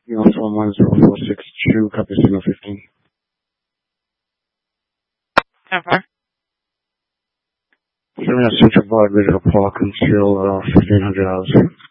Alpha 10462, copy signal 15. Okay. Serving at Central Valley Digital Park until 1500 hours.